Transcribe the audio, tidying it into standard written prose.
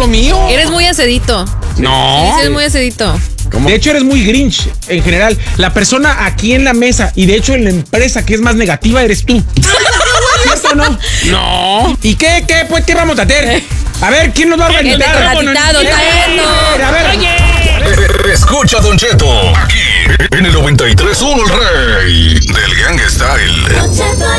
lo mío. Eres muy asedito. No. Sí, eres muy asedito. ¿Cómo? De hecho, eres muy Grinch en general. La persona aquí en la mesa y de hecho en la empresa que es más negativa eres tú. ¿Cierto o no? No. ¿Y qué vamos a hacer? A ver, ¿quién nos va a organizar? desconatitado, A ver. Escucha, Don Cheto, aquí en el 93.1 El Rey del Gangsta Style.